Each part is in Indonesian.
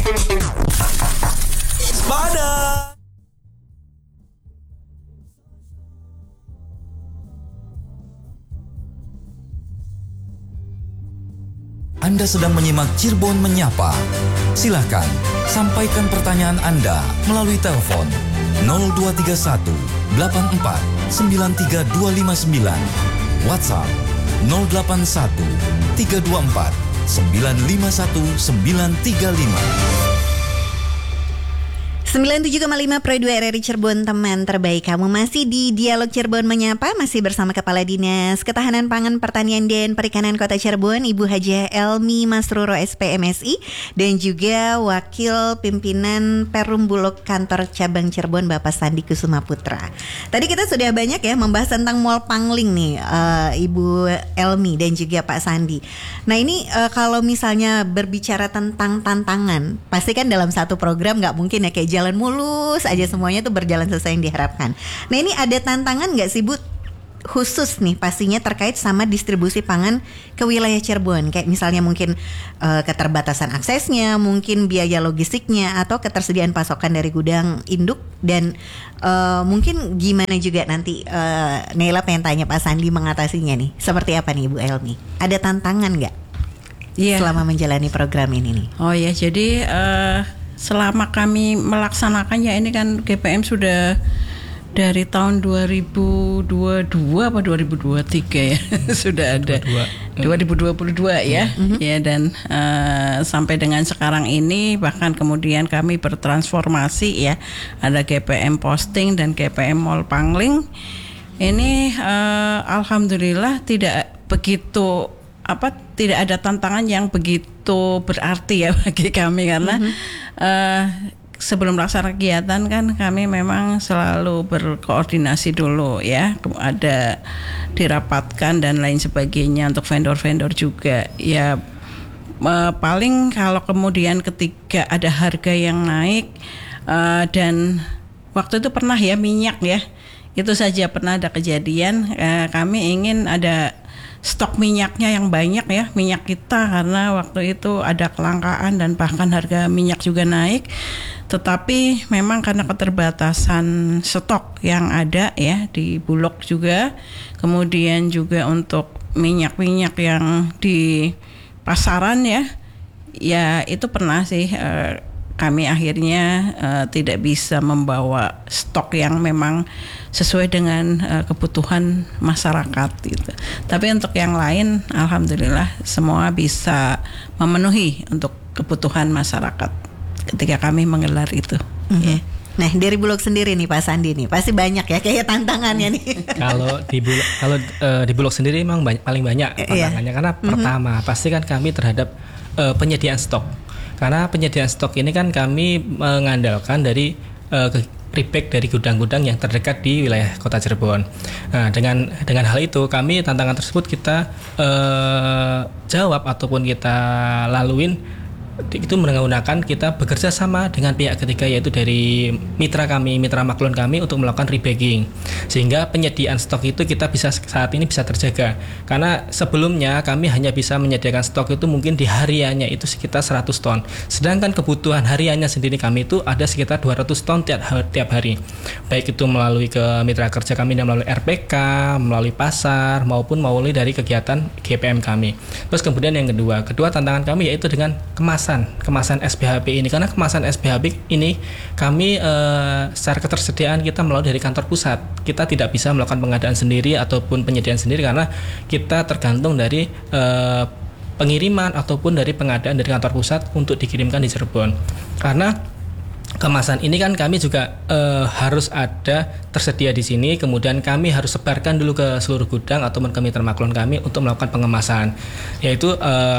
Sepada. Anda sedang menyimak Cirebon Menyapa. Silakan sampaikan pertanyaan Anda melalui telepon 0231 84 93259, WhatsApp 081 324 951935. 97,5 Pro 2 RRI Cirebon, teman terbaik kamu. Masih di Dialog Cirebon Menyapa, masih bersama Kepala Dinas Ketahanan Pangan Pertanian dan Perikanan Kota Cirebon, Ibu Hajah Elmi Masruro SPMSI, dan juga Wakil Pimpinan Perum Bulog Kantor Cabang Cirebon, Bapak Sandi Kusuma Putra. Tadi kita sudah banyak ya membahas tentang Mall Pangling nih, Ibu Elmi dan juga Pak Sandi. Nah ini kalau misalnya berbicara tentang tantangan, pasti kan dalam satu program nggak mungkin ya kayak jalan mulus aja semuanya tuh berjalan sesuai yang diharapkan. Nah ini ada tantangan nggak sih Bu, khusus nih pastinya terkait sama distribusi pangan ke wilayah Cirebon, kayak misalnya mungkin keterbatasan aksesnya, mungkin biaya logistiknya, atau ketersediaan pasokan dari gudang induk, dan mungkin gimana juga nanti Naila pengen tanya Pak Sandi mengatasinya nih, seperti apa nih Ibu Elmi? Ada tantangan nggak selama menjalani program ini nih? Oh ya, jadi selama kami melaksanakannya ini kan GPM sudah dari tahun 2022 apa 2023 ya sudah ada 2022 ya ya, dan sampai dengan sekarang ini bahkan kemudian kami bertransformasi ya, ada GPM Posting dan GPM Mall Pangling ini alhamdulillah tidak begitu tidak ada tantangan yang begitu berarti ya bagi kami, karena sebelum melaksanakan kegiatan kan kami memang selalu berkoordinasi dulu ya, ada dirapatkan dan lain sebagainya untuk vendor-vendor juga ya. Paling kalau kemudian ketika ada harga yang naik dan waktu itu pernah ya minyak ya, itu saja pernah ada kejadian kami ingin ada stok minyaknya yang banyak ya, minyak kita, karena waktu itu ada kelangkaan dan bahkan harga minyak juga naik. Tetapi memang karena keterbatasan stok yang ada ya di Bulog juga, kemudian juga untuk minyak-minyak yang di pasaran ya itu pernah sih kami akhirnya tidak bisa membawa stok yang memang sesuai dengan kebutuhan masyarakat gitu. Tapi untuk yang lain alhamdulillah semua bisa memenuhi untuk kebutuhan masyarakat ketika kami menggelar itu. Yeah. Nah dari Bulog sendiri nih Pak Sandi nih pasti banyak ya kayak tantangannya nih. Kalau di Bulog sendiri memang paling banyak tantangannya karena pertama pasti kan kami terhadap penyediaan stok. Karena penyediaan stok ini kan kami mengandalkan dari prepack dari gudang-gudang yang terdekat di wilayah Kota Cirebon. Nah, dengan hal itu kami tantangan tersebut kita jawab ataupun kita laluin itu menggunakan kita bekerja sama dengan pihak ketiga, yaitu dari mitra maklun kami untuk melakukan rebagging, sehingga penyediaan stok itu kita saat ini bisa terjaga. Karena sebelumnya kami hanya bisa menyediakan stok itu mungkin di hariannya itu sekitar 100 ton, sedangkan kebutuhan hariannya sendiri kami itu ada sekitar 200 ton tiap hari, baik itu melalui ke mitra kerja kami dan melalui RPK, melalui pasar maupun melalui dari kegiatan GPM kami. Terus kemudian yang kedua tantangan kami yaitu dengan kemasan SPHP ini, karena kemasan SPHP ini kami secara ketersediaan kita melalui dari kantor pusat. Kita tidak bisa melakukan pengadaan sendiri ataupun penyediaan sendiri karena kita tergantung dari pengiriman ataupun dari pengadaan dari kantor pusat untuk dikirimkan di Cirebon. Karena kemasan ini kan kami juga harus ada tersedia di sini, kemudian kami harus sebarkan dulu ke seluruh gudang ataupun ke mitra maklun kami untuk melakukan pengemasan, yaitu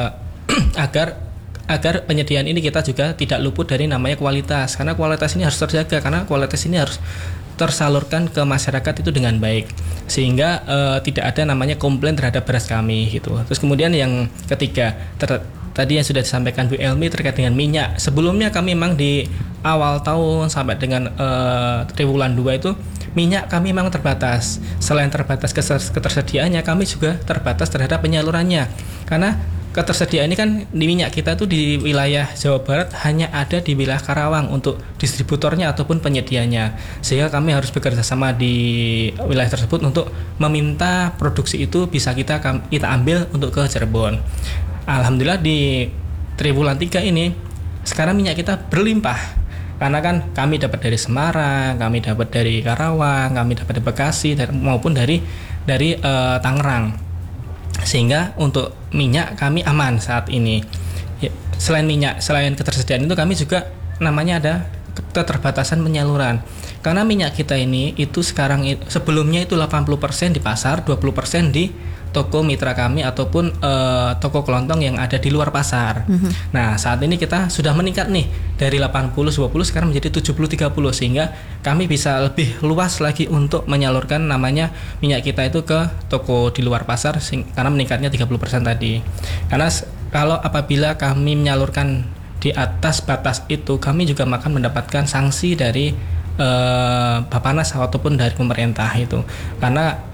agar penyediaan ini kita juga tidak luput dari namanya kualitas, karena kualitas ini harus terjaga, karena kualitas ini harus tersalurkan ke masyarakat itu dengan baik, sehingga tidak ada namanya komplain terhadap beras kami gitu. Terus kemudian yang ketiga tadi yang sudah disampaikan Bu Elmi terkait dengan minyak. Sebelumnya kami memang di awal tahun sampai dengan triwulan 2 itu minyak kami memang terbatas. Selain terbatas ketersediaannya, kami juga terbatas terhadap penyalurannya. Karena ketersediaan ini kan di minyak kita tuh di wilayah Jawa Barat hanya ada di wilayah Karawang untuk distributornya ataupun penyedianya, sehingga kami harus bekerja sama di wilayah tersebut untuk meminta produksi itu bisa kita ambil untuk ke Cirebon. Alhamdulillah di triwulan 3 ini sekarang minyak kita berlimpah, karena kan kami dapat dari Semarang, kami dapat dari Karawang, kami dapat dari Bekasi maupun dari Tangerang. Sehingga untuk minyak kami aman saat ini. Selain minyak, selain ketersediaan itu kami juga namanya ada keterbatasan penyaluran. Karena minyak kita ini itu sekarang sebelumnya itu 80% di pasar, 20% di toko mitra kami ataupun toko kelontong yang ada di luar pasar. Nah, saat ini kita sudah meningkat nih dari 80-20 sekarang menjadi 70-30, sehingga kami bisa lebih luas lagi untuk menyalurkan namanya minyak kita itu ke toko di luar pasar karena meningkatnya 30% tadi. Karena kalau apabila kami menyalurkan di atas batas itu, kami juga akan mendapatkan sanksi dari Bapanas ataupun dari pemerintah itu. Karena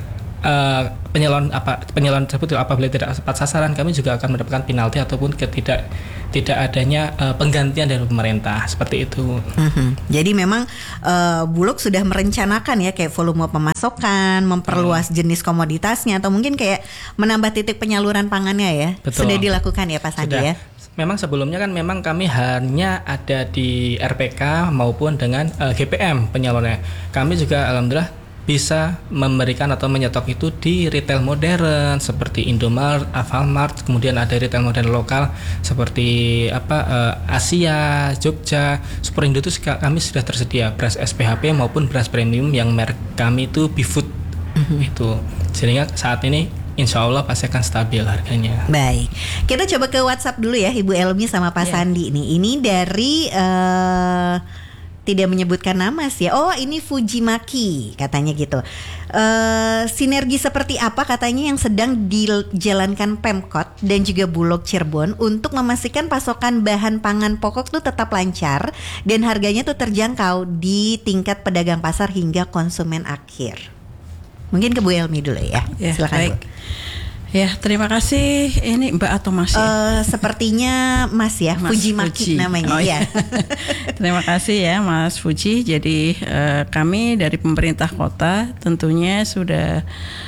penyaluran tersebut apabila tidak tepat sasaran, kami juga akan mendapatkan penalti ataupun tidak adanya penggantian dari pemerintah, seperti itu. Jadi memang Bulog sudah merencanakan ya kayak volume pemasokan, memperluas jenis komoditasnya, atau mungkin kayak menambah titik penyaluran pangannya ya. Betul. Sudah dilakukan ya Pak Sandi ya. Memang sebelumnya kan memang kami hanya ada di RPK maupun dengan GPM penyalurnya. Kami juga alhamdulillah bisa memberikan atau menyetok itu di retail modern seperti Indomaret, Alfamart, kemudian ada retail modern lokal seperti Asia, Jogja, Superindo itu kami sudah tersedia beras SPHP maupun beras premium yang merek kami itu Bifood itu. Sehingga saat ini insya Allah pasti akan stabil harganya. Baik, kita coba ke WhatsApp dulu ya Ibu Elmi sama Pak Sandi nih. Ini dari tidak menyebutkan nama sih. Oh, ini Fujimaki katanya gitu. Sinergi seperti apa katanya yang sedang dijalankan Pemkot dan juga Bulog Cirebon untuk memastikan pasokan bahan pangan pokok tuh tetap lancar dan harganya tuh terjangkau di tingkat pedagang pasar hingga konsumen akhir. Mungkin ke Bu Elmi dulu ya. Silakan baik. Bu. Ya, terima kasih. Ini Mbak atau Mas ya? Sepertinya Mas ya, Mas Fujimaki namanya. Ya. Terima kasih ya Mas Fuji. Jadi kami dari pemerintah kota tentunya sudah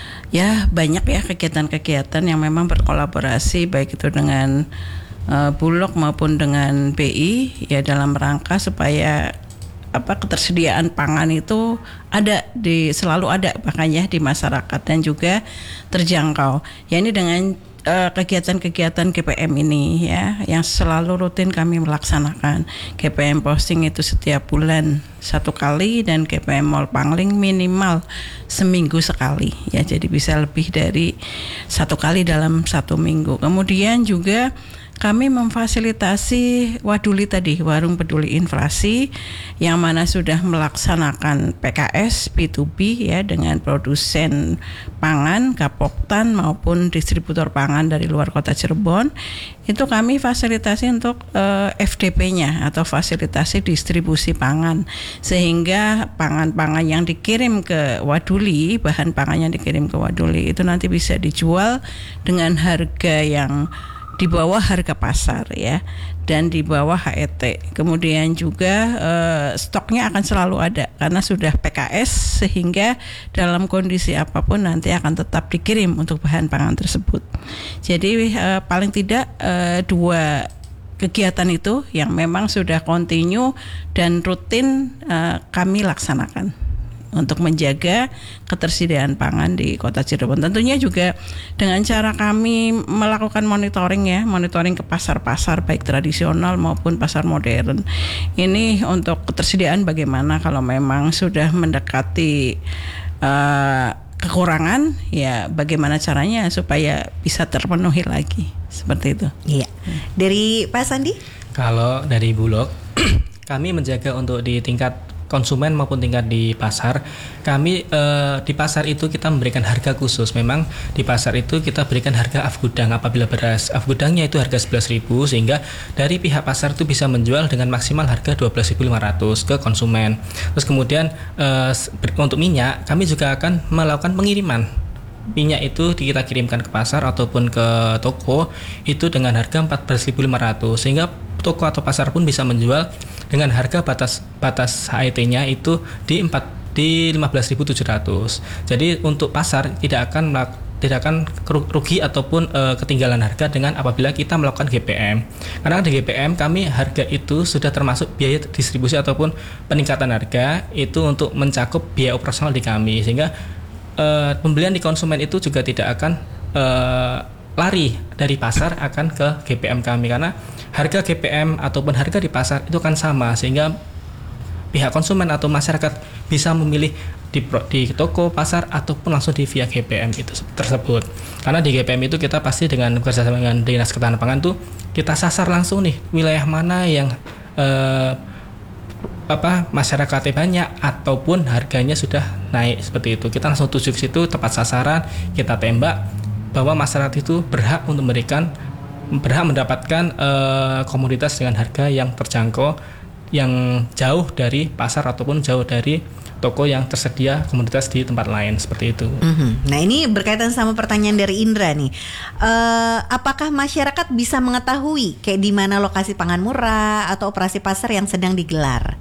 banyak ya kegiatan-kegiatan yang memang berkolaborasi baik itu dengan Bulog maupun dengan BI ya dalam rangka supaya ketersediaan pangan itu selalu ada bahkan ya di masyarakat dan juga terjangkau. Ya ini dengan kegiatan-kegiatan GPM ini ya yang selalu rutin kami melaksanakan. GPM posting itu setiap bulan 1 kali dan GPM Mall Pangling minimal seminggu sekali ya, jadi bisa lebih dari 1 kali dalam 1 minggu. Kemudian juga kami memfasilitasi Waduli tadi, Warung Peduli Inflasi, yang mana sudah melaksanakan PKS B2B ya dengan produsen pangan, Gapoktan maupun distributor pangan dari luar kota Cirebon. Itu kami fasilitasi untuk FDP-nya atau fasilitasi distribusi pangan, sehingga pangan-pangan yang dikirim ke Waduli, bahan pangan yang dikirim ke Waduli itu nanti bisa dijual dengan harga yang di bawah harga pasar ya dan di bawah HET. Kemudian juga stoknya akan selalu ada karena sudah PKS, sehingga dalam kondisi apapun nanti akan tetap dikirim untuk bahan pangan tersebut. Jadi paling tidak 2 kegiatan itu yang memang sudah kontinu dan rutin kami laksanakan untuk menjaga ketersediaan pangan di Kota Cirebon. Tentunya juga dengan cara kami melakukan monitoring ke pasar-pasar baik tradisional maupun pasar modern. Ini untuk ketersediaan bagaimana kalau memang sudah mendekati kekurangan, ya bagaimana caranya supaya bisa terpenuhi lagi, seperti itu. Iya. Dari Pak Sandi? Kalau dari Bulog, kami menjaga untuk di tingkat konsumen maupun tingkat di pasar, kami di pasar itu kita memberikan harga khusus. Memang di pasar itu kita berikan harga afgudang. Apabila beras afgudangnya itu harga 11.000, sehingga dari pihak pasar itu bisa menjual dengan maksimal harga 12.500 ke konsumen. Terus kemudian untuk minyak kami juga akan melakukan pengiriman minyak itu kita kirimkan ke pasar ataupun ke toko itu dengan harga 14.500, sehingga toko atau pasar pun bisa menjual dengan harga batas HET-nya itu di 15.700. Jadi untuk pasar tidak akan rugi ataupun ketinggalan harga dengan apabila kita melakukan GPM. Karena di GPM kami harga itu sudah termasuk biaya distribusi ataupun peningkatan harga itu untuk mencakup biaya operasional di kami, sehingga pembelian di konsumen itu juga tidak akan lari dari pasar akan ke GPM kami, karena harga GPM ataupun harga di pasar itu kan sama, sehingga pihak konsumen atau masyarakat bisa memilih di toko, pasar ataupun langsung di via GPM itu tersebut. Karena di GPM itu kita pasti dengan bekerjasama dengan Dinas Ketahanan Pangan tuh kita sasar langsung nih wilayah mana yang masyarakatnya banyak ataupun harganya sudah naik seperti itu. Kita langsung tuju ke situ, tepat sasaran, kita tembak bahwa masyarakat itu berhak mendapatkan komoditas dengan harga yang terjangkau, yang jauh dari pasar ataupun jauh dari toko yang tersedia komoditas di tempat lain seperti itu. Nah, ini berkaitan sama pertanyaan dari Indra nih. Apakah masyarakat bisa mengetahui kayak di mana lokasi pangan murah atau operasi pasar yang sedang digelar?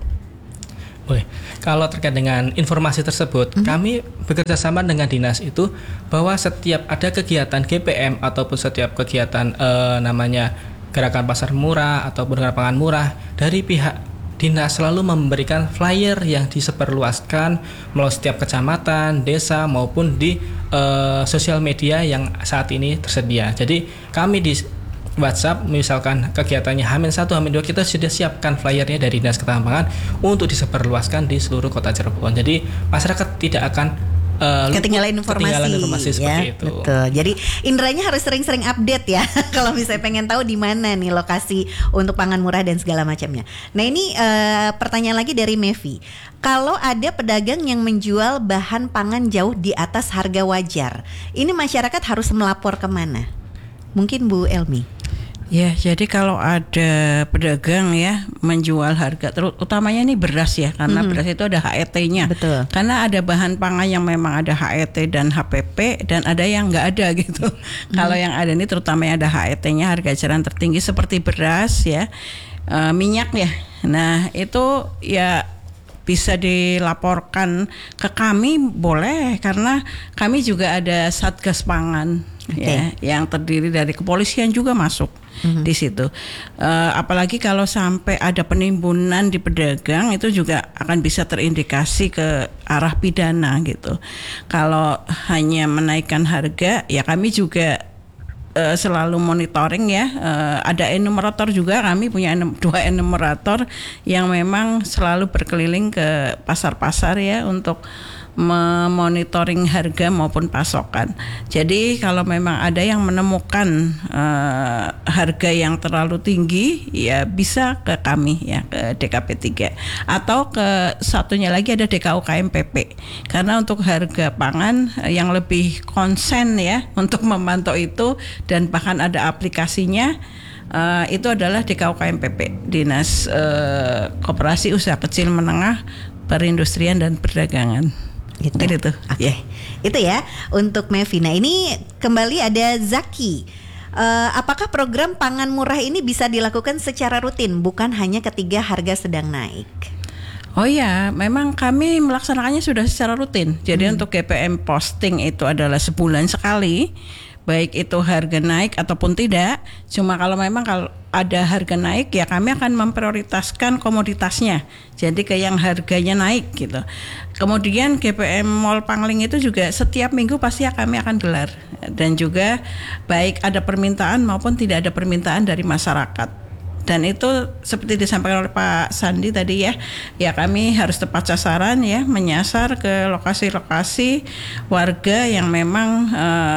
Kalau terkait dengan informasi tersebut, kami bekerja sama dengan dinas itu bahwa setiap ada kegiatan GPM ataupun setiap kegiatan namanya gerakan pasar murah ataupun gerakan pangan murah, dari pihak dinas selalu memberikan flyer yang disebarluaskan melalui setiap kecamatan, desa maupun di sosial media yang saat ini tersedia. Jadi kami di WhatsApp misalkan kegiatannya H-1, H-2, kita sudah siapkan flyernya dari Dinas Ketahanan Pangan untuk disebarluaskan di seluruh kota Cirebon. Jadi masyarakat tidak akan ketinggalan informasi seperti ya, itu. Betul. Jadi Indranya harus sering-sering update ya kalau misalnya pengen tahu di mana nih lokasi untuk pangan murah dan segala macamnya. Nah, ini pertanyaan lagi dari Mevi. Kalau ada pedagang yang menjual bahan pangan jauh di atas harga wajar, ini masyarakat harus melapor kemana? Mungkin Bu Elmi. Ya, jadi kalau ada pedagang ya menjual harga utamanya ini beras ya, karena beras itu ada HET-nya. Betul. Karena ada bahan pangan yang memang ada HET dan HPP dan ada yang nggak ada gitu. Kalau yang ada ini terutama yang ada HET-nya, harga eceran tertinggi seperti beras ya, minyak ya. Nah, itu ya bisa dilaporkan ke kami boleh, karena kami juga ada Satgas Pangan ya, yang terdiri dari kepolisian juga masuk di situ. Apalagi kalau sampai ada penimbunan di pedagang, itu juga akan bisa terindikasi ke arah pidana gitu. Kalau hanya menaikkan harga, ya kami juga selalu monitoring ya. Ada enumerator juga, kami punya 2 enumerator yang memang selalu berkeliling ke pasar-pasar ya untuk memonitoring harga maupun pasokan. Jadi kalau memang ada yang menemukan harga yang terlalu tinggi, ya bisa ke kami ya, ke DKP 3 atau ke satunya lagi ada DKUKMPP. Karena untuk harga pangan yang lebih konsen ya untuk memantau itu, dan bahkan ada aplikasinya, itu adalah DKUKMPP, Dinas Koperasi Usaha Kecil Menengah, Perindustrian dan Perdagangan. Gitu. Itu. Oke. Itu ya untuk Mevi. Nah, ini kembali ada Zaki. Apakah program pangan murah ini bisa dilakukan secara rutin, bukan hanya ketika harga sedang naik? Oh ya, memang kami melaksanakannya sudah secara rutin. Jadi untuk GPM posting itu adalah sebulan sekali, baik itu harga naik ataupun tidak. Cuma kalau memang kalau ada harga naik, ya kami akan memprioritaskan komoditasnya, jadi ke yang harganya naik gitu. Kemudian GPM Mall Pangling itu juga setiap minggu pasti kami akan gelar, dan juga baik ada permintaan maupun tidak ada permintaan dari masyarakat. Dan itu seperti disampaikan oleh Pak Sandi tadi ya, ya kami harus tepat sasaran ya, menyasar ke lokasi-lokasi warga yang memang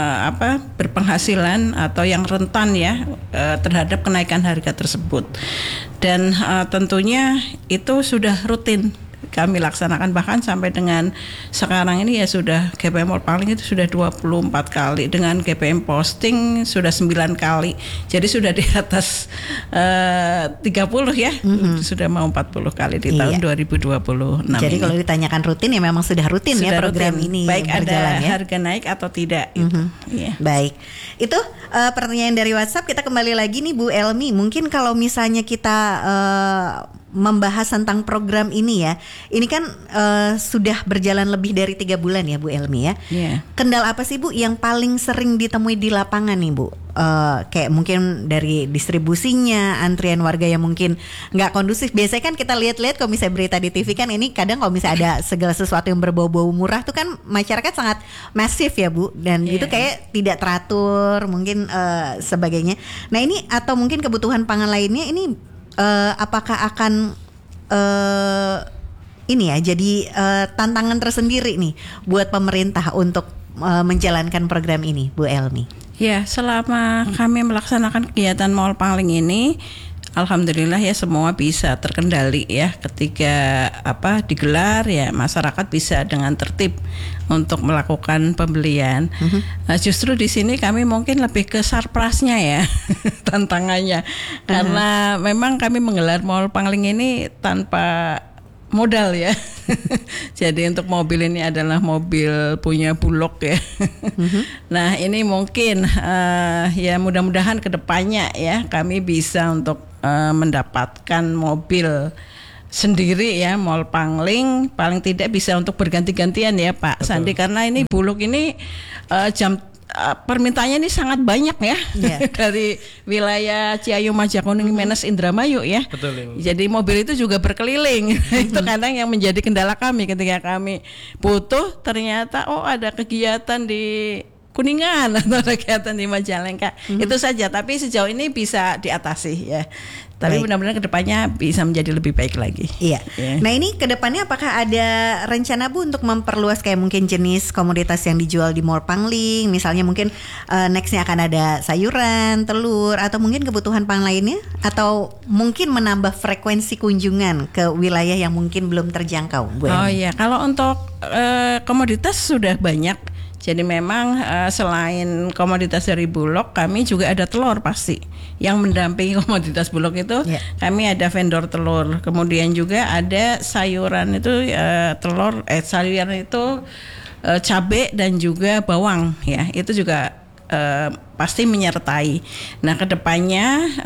berpenghasilan atau yang rentan ya terhadap kenaikan harga tersebut. Dan tentunya itu sudah rutin kami laksanakan, bahkan sampai dengan sekarang ini ya sudah GPM Mall Pangling itu sudah 24 kali, dengan GPM posting sudah 9 kali. Jadi sudah di atas 30 ya. Sudah mau 40 kali di tahun 2026. Jadi kalau ditanyakan rutin ya memang sudah rutin ya program rutin. ini Baik berjalan ada ya. harga naik atau tidak gitu. Yeah. Baik, itu pertanyaan dari WhatsApp. Kita kembali lagi nih Bu Elmi. Mungkin kalau misalnya kita membahas tentang program ini ya, ini kan sudah berjalan lebih dari 3 bulan ya Bu Elmi ya. Yeah. Kendala apa sih Bu yang paling sering ditemui di lapangan nih Bu? Kayak mungkin dari distribusinya, antrian warga yang mungkin nggak kondusif. Biasanya kan kita lihat-lihat kalau misalnya berita di TV kan, ini kadang kalau misalnya ada segala sesuatu yang berbau-bau murah tuh kan masyarakat sangat masif ya Bu, dan itu kayak tidak teratur mungkin sebagainya. Nah ini atau mungkin kebutuhan pangan lainnya ini apakah akan ini ya jadi tantangan tersendiri nih buat pemerintah untuk menjalankan program ini Bu Elmi? Ya, selama kami melaksanakan kegiatan Mall Pangling ini, alhamdulillah ya semua bisa terkendali ya. Ketika digelar ya masyarakat bisa dengan tertib untuk melakukan pembelian. Justru di sini kami mungkin lebih ke surprise-nya ya tantangannya, karena memang kami menggelar Mall Pangling ini tanpa modal ya. Jadi untuk mobil ini adalah mobil punya Bulog ya. Nah ini mungkin ya mudah-mudahan kedepannya ya kami bisa untuk mendapatkan mobil sendiri ya Mall Pangling, paling tidak bisa untuk berganti-gantian ya Pak Sandi, karena ini Bulog ini permintaannya ini sangat banyak ya. Dari wilayah Ciayu, Majakuning, Menes, Indramayu ya. Betul. Jadi mobil itu juga berkeliling. Itu kadang yang menjadi kendala kami ketika kami butuh, ternyata ada kegiatan di Kuningan atau kegiatan di Majalengka. Itu saja, tapi sejauh ini bisa diatasi ya. Tapi benar-benar kedepannya bisa menjadi lebih baik lagi. Iya. Nah ini kedepannya apakah ada rencana Bu untuk memperluas kayak mungkin jenis komoditas yang dijual di Mall Pangling? Misalnya mungkin nextnya akan ada sayuran, telur, atau mungkin kebutuhan pangan lainnya? Atau mungkin menambah frekuensi kunjungan ke wilayah yang mungkin belum terjangkau Bu? Oh iya, kalau untuk komoditas sudah banyak. Jadi memang selain komoditas dari Bulog, kami juga ada telur pasti. Yang mendampingi komoditas Bulog itu kami ada vendor telur. Kemudian juga ada sayuran itu sayuran itu cabai dan juga bawang ya. Itu juga pasti menyertai. Nah kedepannya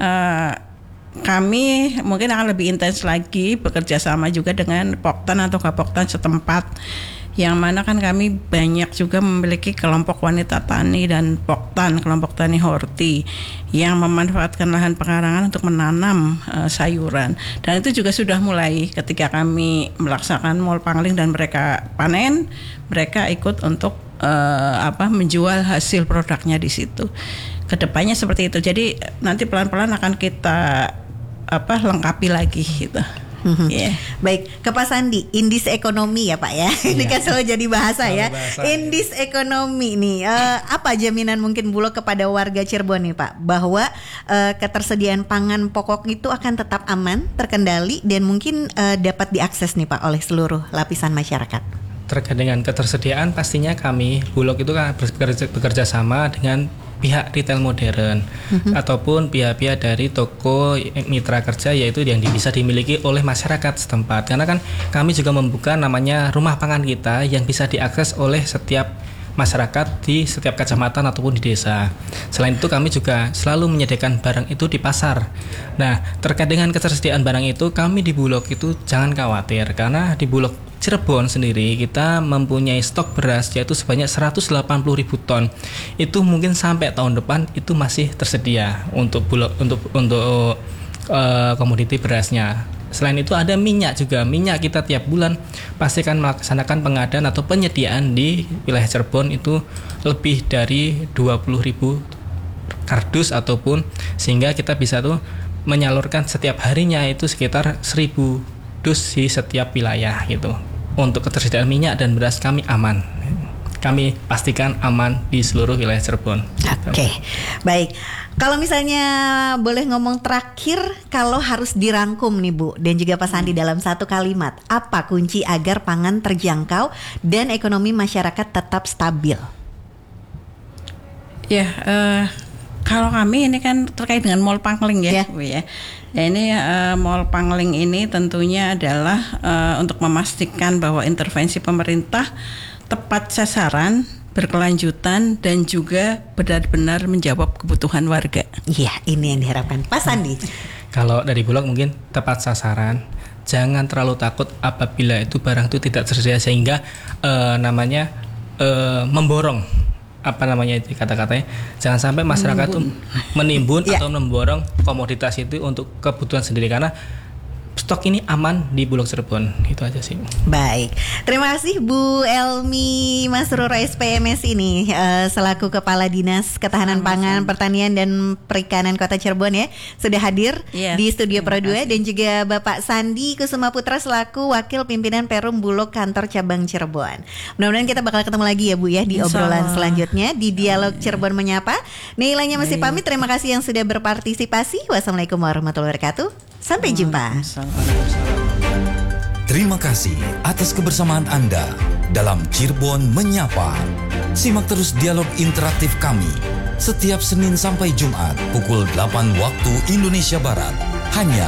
kami mungkin akan lebih intens lagi bekerja sama juga dengan Poktan atau Gapoktan setempat, yang mana kan kami banyak juga memiliki kelompok wanita tani dan Poktan, kelompok tani horti, yang memanfaatkan lahan pekarangan untuk menanam sayuran. Dan itu juga sudah mulai ketika kami melaksanakan Mall Pangling dan mereka panen, mereka ikut untuk menjual hasil produknya di situ. Kedepannya seperti itu. Jadi nanti pelan-pelan akan kita lengkapi lagi gitu. Baik, ke Pak Sandi, indis ekonomi ya Pak ya. Ini kan selalu jadi bahasa ya. Indis ekonomi nih, apa jaminan mungkin Bulog kepada warga Cirebon nih Pak, bahwa ketersediaan pangan pokok itu akan tetap aman, terkendali, dan mungkin dapat diakses nih Pak oleh seluruh lapisan masyarakat? Terkait dengan ketersediaan, pastinya kami Bulog itu kan bekerja sama dengan pihak retail modern ataupun pihak-pihak dari toko mitra kerja, yaitu yang bisa dimiliki oleh masyarakat setempat. Karena kan kami juga membuka namanya rumah pangan kita yang bisa diakses oleh setiap masyarakat di setiap kecamatan ataupun di desa. Selain itu kami juga selalu menyediakan barang itu di pasar. Nah, terkait dengan ketersediaan barang itu, kami di Bulog itu jangan khawatir, karena di Bulog Cirebon sendiri kita mempunyai stok beras yaitu sebanyak 180.000 ton. Itu mungkin sampai tahun depan itu masih tersedia untuk Bulog, untuk komoditi berasnya. Selain itu ada minyak juga. Minyak kita tiap bulan pasti akan melaksanakan pengadaan atau penyediaan di wilayah Cirebon itu lebih dari 20.000 kardus ataupun, sehingga kita bisa tuh menyalurkan setiap harinya itu sekitar 1.000 dus di setiap wilayah gitu. Untuk ketersediaan minyak dan beras kami aman. kami pastikan aman di seluruh wilayah Cirebon. Oke, baik. Kalau misalnya boleh ngomong terakhir, kalau harus dirangkum nih Bu dan juga Pak Sandi dalam satu kalimat, apa kunci agar pangan terjangkau dan ekonomi masyarakat tetap stabil? Ya, kalau kami ini kan terkait dengan Mall Pangling ya, Bu ya. Ya ini Mall Pangling ini tentunya adalah untuk memastikan bahwa intervensi pemerintah tepat sasaran, berkelanjutan dan juga benar-benar menjawab kebutuhan warga. Iya, ini yang diharapkan. Pak Sandi. Kalau dari Bulog mungkin tepat sasaran. Jangan terlalu takut apabila itu barang itu tidak tersedia sehingga memborong. Apa namanya itu kata-katanya? Jangan sampai masyarakat itu menimbun atau memborong komoditas itu untuk kebutuhan sendiri, karena stok ini aman di Bulog Cirebon. Itu aja sih. Baik, terima kasih Bu Elmi Masruro SPMS ini selaku Kepala Dinas Ketahanan Pangan, Pertanian dan Perikanan Kota Cirebon ya, sudah hadir di Studio Pro 2, dan juga Bapak Sandi Kusuma Putra selaku Wakil Pimpinan Perum Bulog Kantor Cabang Cirebon. Mudah-mudahan kita bakal ketemu lagi ya Bu ya di obrolan selanjutnya di Dialog Cirebon Menyapa. Nilainya masih pamit, terima kasih yang sudah berpartisipasi. Wassalamualaikum warahmatullahi wabarakatuh. Sampai jumpa. Terima kasih atas kebersamaan Anda dalam Cirebon Menyapa. Simak terus dialog interaktif kami setiap Senin sampai Jumat pukul 8 waktu Indonesia Barat hanya